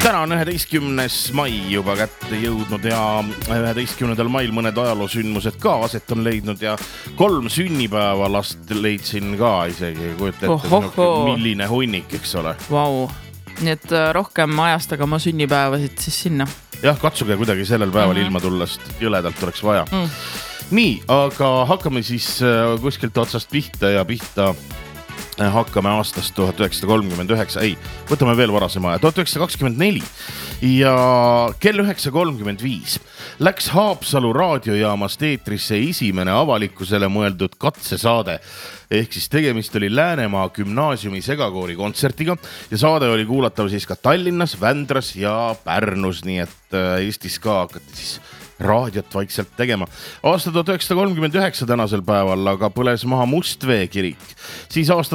Täna on 11. mai juba kätte jõudnud ja 11. mail mõned ajaloosündmused ka aset on leidnud ja 3 sünnipäeva last leidsin ka isegi. Kujuta ette, milline hunnik, eks ole. Vau, nii et rohkem ajastaga oma sünnipäevasid siis sinna. Jah, katsuge kuidagi sellel päeval ilma tullast, jõledalt oleks vaja. Nii, aga hakkame siis kuskilt otsast pihta ja pihta hakkame aastast 1939, võtame veel varasema aja, 1924 ja kell 9.35 läks Haapsalu raadiojaamast eetrisse esimene avalikkusele mõeldud katsesaade. Ehk siis tegemist oli Läänemaa gümnaasiumi segakoori kontsertiga ja saade oli kuulatav siis ka Tallinnas, Vändras ja Pärnus, nii et Eestis ka hakati siis raadiot vaikselt tegema. Aasta 1939 tänasel päeval aga põles maha Mustvee kirik. Siis aasta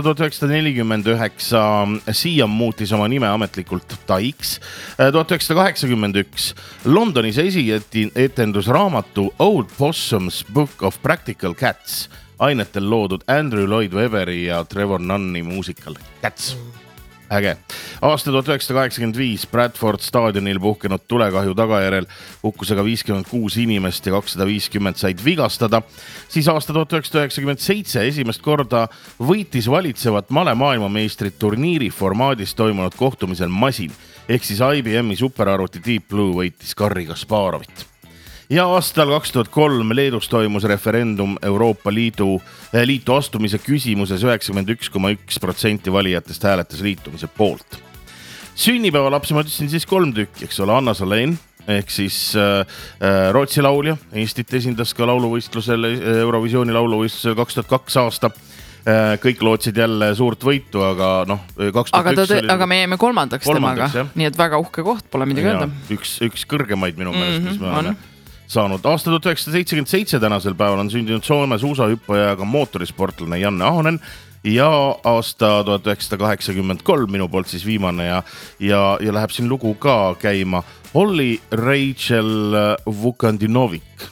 1949 Siam muutis oma nime ametlikult Taiks. 1981 Londonis esietendus raamatu Old Possum's Book of Practical Cats ainetel loodud Andrew Lloyd Webberi ja Trevor Nunni muusikal Cats. Äge. Aasta 1985 Bradford staadionil puhkenud tulekahju tagajärel hukkusega 56 inimest ja 250 said vigastada. Siis aasta 1997 esimest korda võitis valitsevat male maailmameistrit turniiri formaadis toimunud kohtumisel masin. Ehk siis IBM'i superarvuti Deep Blue võitis Garri Kasparovit. Ja aastal 2003 Leedus toimus referendum Euroopa Liitu astumise küsimuses 91,1% valijatest hääletas liitumise poolt. Sünnipäeva lapsi ma ütlesin siis 3 tükki, eks ole, Anna Salén, ehk siis Rootsi laulja, Eestit esindas ka lauluvõistlusel, Eurovisiooni lauluvõistlusel 2002 aasta. Kõik lootsid jälle suurt võitu, aga 2001 aga me jäime kolmandaks temaga, nii et väga uhke koht, pole midagi öelda. Üks kõrgemaid minu meelest, mis me oleme saanud. Aasta 1977 tänasel päeval on sündinud Soome suusahüppaja ja mootorisportlane Janne Ahonen ja aasta 1983 minu poolt siis viimane ja läheb siin lugu ka käima Holly Rachel Vukandinovic.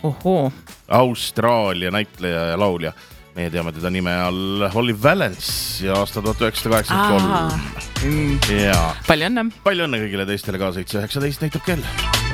Austraalia näitleja ja laulja. Meie teame teda nime all Holly Valence ja aasta 1983. Palju õnne. Palju õnne kõigile teistele ka 7.19 näitab kell.